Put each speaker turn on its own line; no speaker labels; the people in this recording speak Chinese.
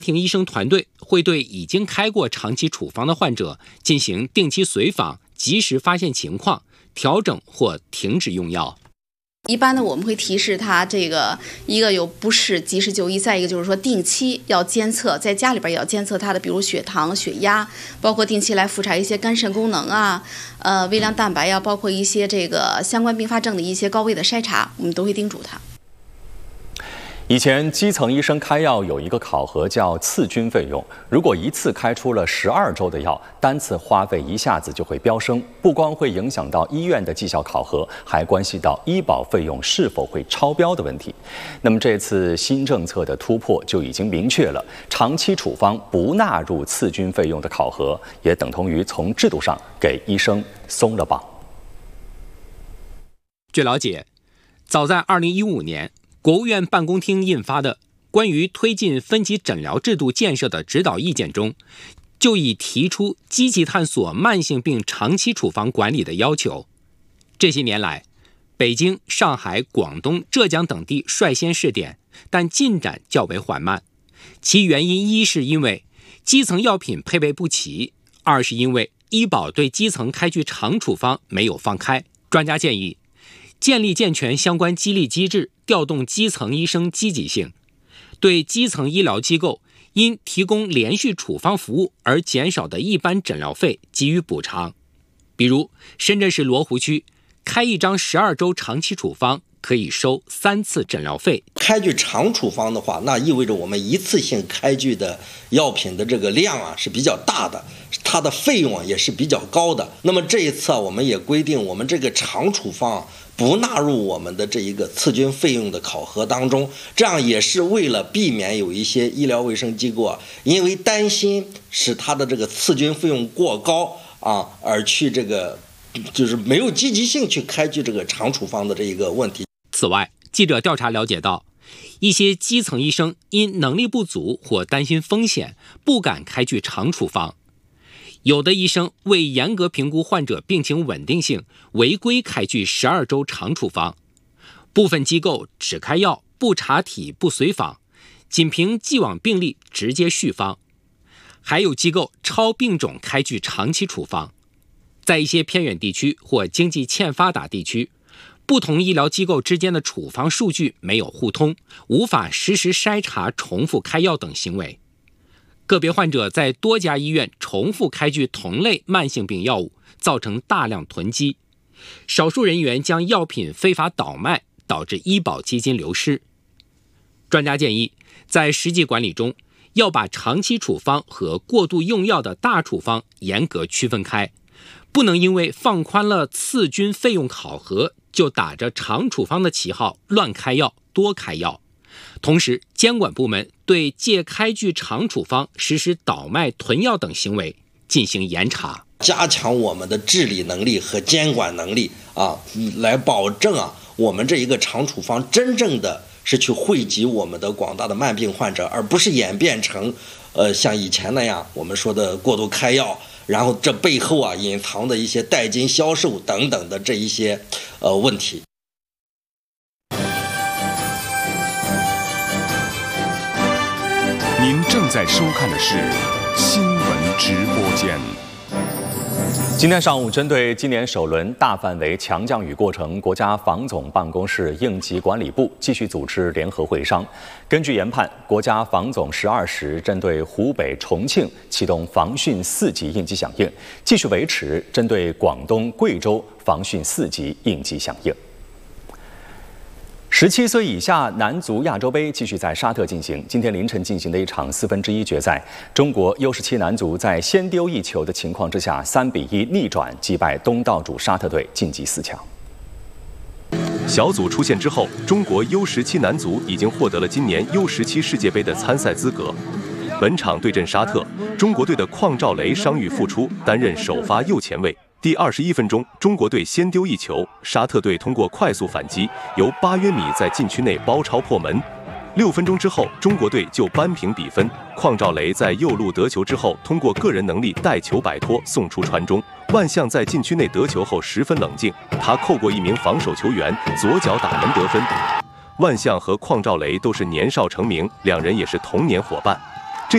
庭医生团队会对已经开过长期处方的患者进行定期随访，及时发现情况，调整或停止用药。
一般呢，我们会提示他一个有不适及时就医，再一个就是说定期要监测，在家里边也要监测他的，比如血糖、血压，包括定期来复查一些肝肾功能啊，微量蛋白呀，包括一些相关并发症的一些高危的筛查，我们都会叮嘱他。
以前基层医生开药有一个考核叫次均费用，如果一次开出了12周的药，单次花费一下子就会飙升，不光会影响到医院的绩效考核，还关系到医保费用是否会超标的问题。那么这次新政策的突破就已经明确了，长期处方不纳入次均费用的考核，也等同于从制度上给医生松了绑。
据了解，早在2015年。国务院办公厅印发的关于推进分级诊疗制度建设的指导意见中，就已提出积极探索慢性病长期处方管理的要求。这些年来，北京、上海、广东、浙江等地率先试点，但进展较为缓慢。其原因一是因为基层药品配备不齐，二是因为医保对基层开具长处方没有放开。专家建议建立健全相关激励机制，调动基层医生积极性，对基层医疗机构因提供连续处方服务而减少的一般诊疗费给予补偿。比如，深圳市罗湖区开一张12周长期处方可以收3次诊疗费。
开具长处方的话，那意味着我们一次性开具的药品的这个量是比较大的，它的费用也是比较高的。那么这一次我们也规定，我们这个长处方不纳入我们的这一个次均费用的考核当中，这样也是为了避免有一些医疗卫生机构因为担心使它的这个次均费用过高而去就是没有积极性去开具这个长处方的这一个问题。
此外，记者调查了解到，一些基层医生因能力不足或担心风险，不敢开具长处方。有的医生为严格评估患者病情稳定性，违规开具12周长处方。部分机构只开药，不查体不随访，仅凭既往病历直接续方。还有机构超病种开具长期处方。在一些偏远地区或经济欠发达地区，不同医疗机构之间的处方数据没有互通，无法实时筛查重复开药等行为。个别患者在多家医院重复开具同类慢性病药物，造成大量囤积。少数人员将药品非法倒卖，导致医保基金流失。专家建议，在实际管理中，要把长期处方和过度用药的大处方严格区分开，不能因为放宽了次均费用考核，就打着长处方的旗号乱开药、多开药。同时，监管部门对借开具长处方实施倒卖、囤药等行为进行严查，
加强我们的治理能力和监管能力来保证我们这一个长处方真正的是去惠及我们的广大的慢病患者，而不是演变成像以前那样我们说的过度开药，然后这背后隐藏的一些代金销售等等的这一些问题。
您正在收看的是新闻直播间。
今天上午，针对今年首轮大范围强降雨过程，国家防总办公室应急管理部继续组织联合会商。根据研判，国家防总12时针对湖北、重庆启动防汛4级应急响应，继续维持针对广东、贵州防汛4级应急响应。17岁以下男足亚洲杯继续在沙特进行。今天凌晨进行的一场1/4决赛，中国 U17 男足在先丢一球的情况之下，3-1逆转击败东道主沙特队，晋级4强。
小组出线之后，中国 U17 男足已经获得了今年 U17 世界杯的参赛资格。本场对阵沙特，中国队的邝兆雷伤愈复出，担任首发右前卫。第21分钟，中国队先丢一球，沙特队通过快速反击，由巴约米在禁区内包抄破门。6分钟之后，中国队就扳平比分。邝兆雷在右路得球之后，通过个人能力带球摆脱，送出传中。万象在禁区内得球后十分冷静，他扣过一名防守球员，左脚打门得分。万象和邝兆雷都是年少成名，两人也是童年伙伴。